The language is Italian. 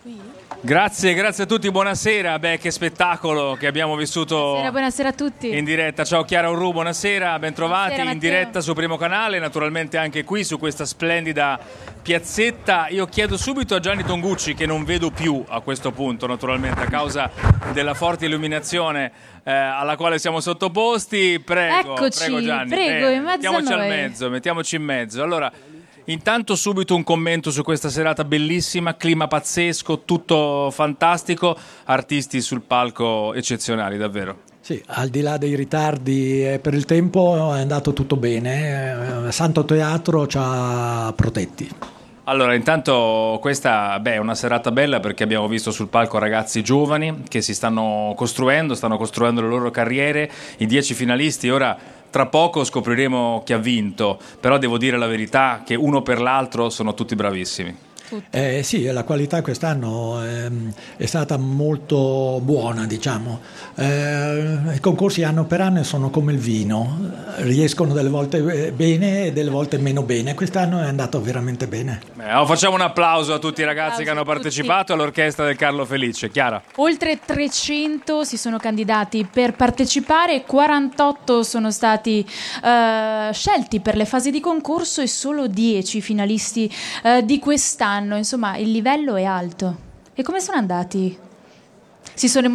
Grazie a tutti, buonasera. Beh, che spettacolo che abbiamo vissuto. Buonasera a tutti. In diretta. Ciao Chiara Urru, buonasera, bentrovati. Buonasera, in diretta su Primo Canale, naturalmente anche qui su questa splendida piazzetta. Io chiedo subito a Gianni Tongucci, che non vedo più a questo punto, naturalmente a causa della forte illuminazione alla quale siamo sottoposti. Prego Gianni, prego, in mezzo mettiamoci a noi. mettiamoci in mezzo. Allora, intanto subito un commento su questa serata bellissima, clima pazzesco, tutto fantastico, artisti sul palco eccezionali, davvero. Sì, al di là dei ritardi per il tempo è andato tutto bene, Santo Teatro ci ha protetti. Allora, intanto questa è una serata bella perché abbiamo visto sul palco ragazzi giovani che stanno costruendo le loro carriere, i 10 finalisti. Ora, tra poco scopriremo chi ha vinto, però devo dire la verità che uno per l'altro sono tutti bravissimi. Sì, la qualità quest'anno è stata molto buona, diciamo. I concorsi anno per anno sono come il vino, riescono delle volte bene e delle volte meno bene. Quest'anno è andato veramente bene. Facciamo un applauso a tutti i ragazzi che hanno partecipato all'orchestra del Carlo Felice. Chiara? Oltre 300 si sono candidati per partecipare, 48 sono stati scelti per le fasi di concorso e solo 10 finalisti di quest'anno. Insomma, il livello è alto. E come sono andati? Si sono